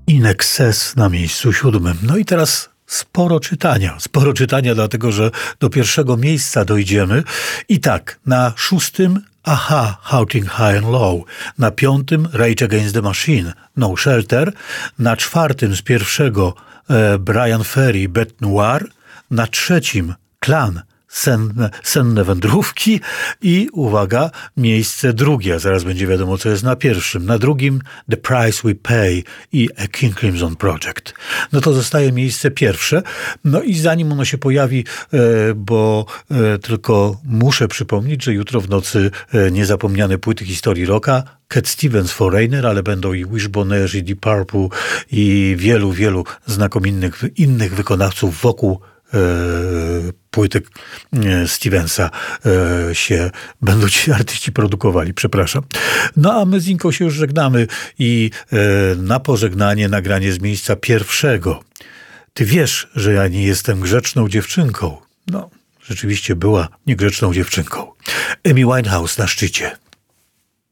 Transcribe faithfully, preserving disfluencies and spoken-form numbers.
In Excess na miejscu siódmym. No i teraz sporo czytania. Sporo czytania, dlatego że do pierwszego miejsca dojdziemy. I tak, na szóstym Aha, Haunting High and Low. Na piątym Rage Against the Machine, No Shelter. Na czwartym z pierwszego e, Brian Ferry, Bête Noire. Na trzecim Klan, Senne, senne wędrówki i uwaga, miejsce drugie, zaraz będzie wiadomo co jest na pierwszym, na drugim The Price We Pay i A King Crimson Project. No to zostaje miejsce pierwsze, no i zanim ono się pojawi, bo tylko muszę przypomnieć, że jutro w nocy niezapomniane płyty historii rocka, Cat Stevens, Foreigner, ale będą i Wishbone, i Deep Purple i wielu, wielu znakomitych innych wykonawców wokół płyty Stevensa się będą ci artyści produkowali, przepraszam. No a my z Inką się już żegnamy i na pożegnanie nagranie z miejsca pierwszego. Ty wiesz, że ja nie jestem grzeczną dziewczynką. No, rzeczywiście była niegrzeczną dziewczynką. Amy Winehouse na szczycie.